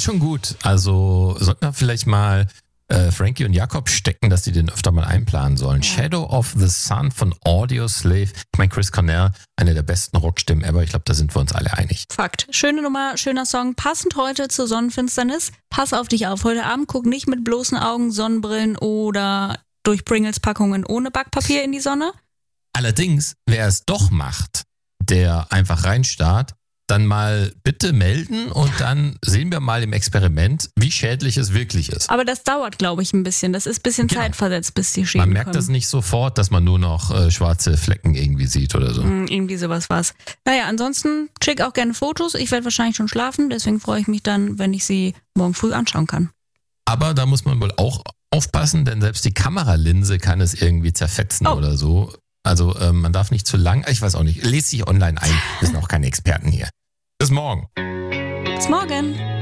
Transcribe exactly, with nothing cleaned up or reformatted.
ist schon gut. Also sollten wir vielleicht mal äh, Frankie und Jakob stecken, dass die den öfter mal einplanen sollen. Ja. Shadow of the Sun von Audioslave. Ich meine, Chris Cornell, eine der besten Rockstimmen ever. Ich glaube, da sind wir uns alle einig. Fakt. Schöne Nummer, schöner Song. Passend heute zur Sonnenfinsternis. Pass auf dich auf. Heute Abend guck nicht mit bloßen Augen, Sonnenbrillen oder durch Pringles-Packungen ohne Backpapier in die Sonne. Allerdings, wer es doch macht, der einfach reinstarrt, dann mal bitte melden und dann sehen wir mal im Experiment, wie schädlich es wirklich ist. Aber das dauert, glaube ich, ein bisschen. Das ist ein bisschen genau. zeitversetzt, bis die Schäden Man merkt kommen. das nicht sofort, dass man nur noch äh, schwarze Flecken irgendwie sieht oder so. Mm, irgendwie sowas war's. Naja, ansonsten schick auch gerne Fotos. Ich werde wahrscheinlich schon schlafen, deswegen freue ich mich dann, wenn ich sie morgen früh anschauen kann. Aber da muss man wohl auch aufpassen, denn selbst die Kameralinse kann es irgendwie zerfetzen oh. oder so. Also ähm, man darf nicht zu lang, ich weiß auch nicht, lest sich online ein, wir sind auch keine Experten hier. Bis morgen. Bis morgen.